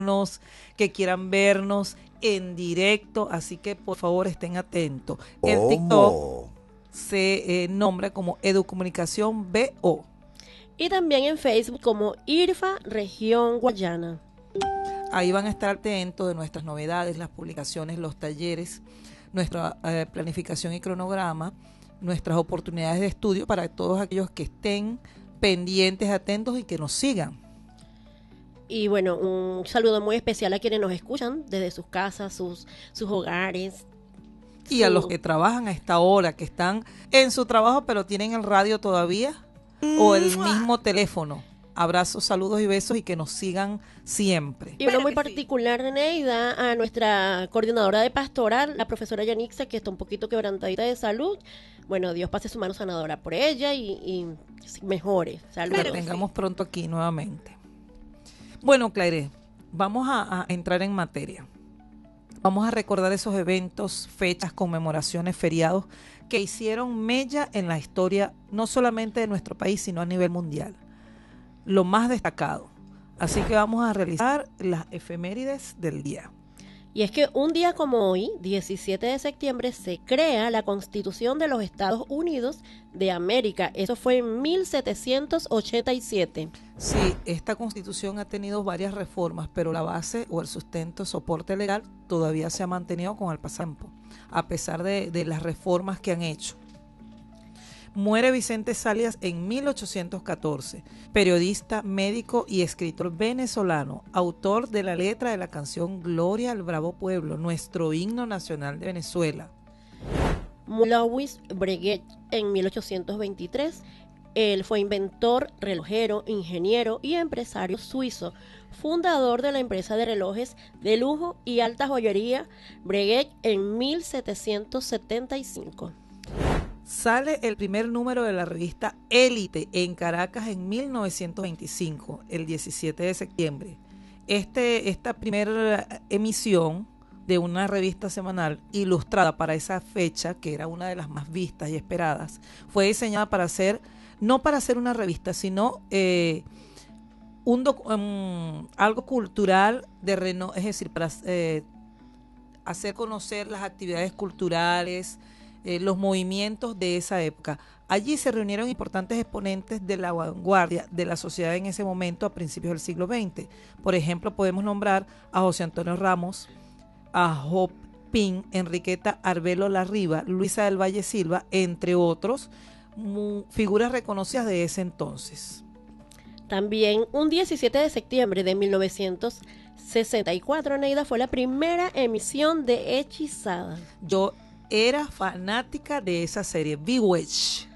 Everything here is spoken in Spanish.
que quieran vernos en directo, así que por favor estén atentos. El TikTok ¿Cómo? se nombra como Educomunicación BO. Y también en Facebook como IRFA Región Guayana. Ahí van a estar atentos de nuestras novedades, las publicaciones, los talleres, nuestra planificación y cronograma, nuestras oportunidades de estudio para todos aquellos que estén pendientes, atentos y que nos sigan. Y bueno, un saludo muy especial a quienes nos escuchan desde sus casas, sus hogares. Y a los que trabajan a esta hora, que están en su trabajo pero tienen el radio todavía o el mismo teléfono. Abrazos, saludos y besos y que nos sigan siempre. Y uno muy particular, Neida, a nuestra coordinadora de pastoral, la profesora Yanixa, que está un poquito quebrantadita de salud. Bueno, Dios pase su mano sanadora por ella y mejore. Que la tengamos pronto aquí nuevamente. Bueno, Claire, vamos a entrar en materia. Vamos a recordar esos eventos, fechas, conmemoraciones, feriados que hicieron mella en la historia no solamente de nuestro país, sino a nivel mundial. Lo más destacado. Así que vamos a realizar las efemérides del día. Y es que un día como hoy, 17 de septiembre, se crea la Constitución de los Estados Unidos de América. Eso fue en 1787. Sí, esta Constitución ha tenido varias reformas, pero la base o el sustento, soporte legal, todavía se ha mantenido con el tiempo, a pesar de las reformas que han hecho. Muere Vicente Salias en 1814, periodista, médico y escritor venezolano, autor de la letra de la canción Gloria al Bravo Pueblo, nuestro himno nacional de Venezuela. Louis Breguet en 1823. Él fue inventor, relojero, ingeniero y empresario suizo, fundador de la empresa de relojes de lujo y alta joyería Breguet en 1775. Sale el primer número de la revista Élite en Caracas en 1925, el 17 de septiembre. Esta primera emisión de una revista semanal ilustrada para esa fecha, que era una de las más vistas y esperadas, fue diseñada para ser, no para ser una revista, sino algo cultural de renombre, es decir, para hacer conocer las actividades culturales, los movimientos de esa época. Allí se reunieron importantes exponentes de la vanguardia de la sociedad en ese momento a principios del siglo XX. Por ejemplo, podemos nombrar a José Antonio Ramos, a Job Pin, Enriqueta Arbelo Larriba, Luisa del Valle Silva, entre otros, figuras reconocidas de ese entonces. También un 17 de septiembre de 1964, Neida, fue la primera emisión de Hechizada. Yo era fanática de esa serie, Bewitched.